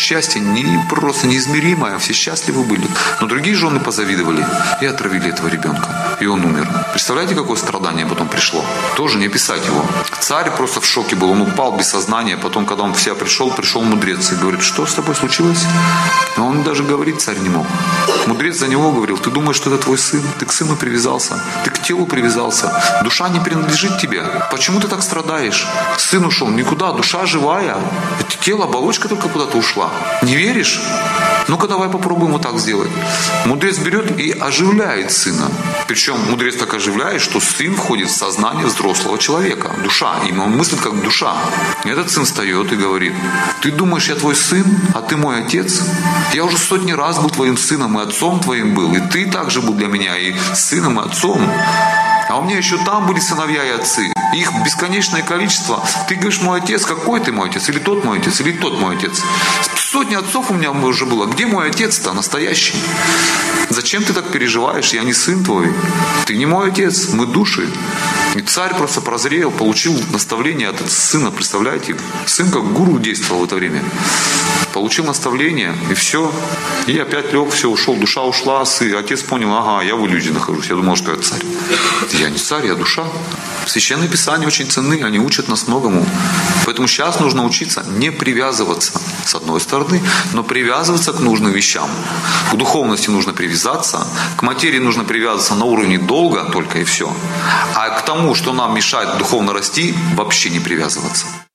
счастье просто неизмеримое, все счастливы были. Но другие жены позавидовали и отравили этого ребенка. И он умер. Представляете, какое страдание потом пришло? Тоже не описать его. Царь просто в шоке был, он упал без сознания. Потом, когда он в себя пришел мудрец и говорит: что с тобой случилось? Но он даже говорить царь не мог. Мудрец за него говорил: ты думаешь, что это твой сын? Ты к сыну привязался, ты к телу привязался. Душа не принадлежит тебе. Почему ты так страдаешь? Сын ушел никуда, душа живая. Это тело, оболочка только куда-то ушла. Не веришь? Ну-ка давай попробуем вот так сделать. Мудрец берет и оживляет сына. Причем мудрец так оживляет, что сын входит в сознание взрослого человека. Душа. И он мыслит как душа. И этот сын встает и говорит: ты думаешь, я твой сын, а ты мой отец? Я уже сотни раз был твоим сыном и отцом твоим был. И ты также был для меня и сыном, и отцом. А у меня еще там были сыновья и отцы. Их бесконечное количество. Ты говоришь: мой отец, какой ты мой отец? Или тот мой отец, или тот мой отец? Сотни отцов у меня уже было. Где мой отец-то настоящий? Зачем ты так переживаешь? Я не сын твой. Ты не мой отец. Мы души. И царь просто прозрел, получил наставление от сына. Представляете? Сын как гуру действовал в это время. Получил наставление, и все. И опять лег, все, ушел. Душа ушла. Отец понял: ага, я в иллюзии нахожусь. Я думал, что я царь. Я не царь, я душа. Священные Писания очень ценны, они учат нас многому. Поэтому сейчас нужно учиться не привязываться, с одной стороны, но привязываться к нужным вещам. К духовности нужно привязаться, к материи нужно привязываться на уровне долга только и все. А к тому, что нам мешает духовно расти, вообще не привязываться.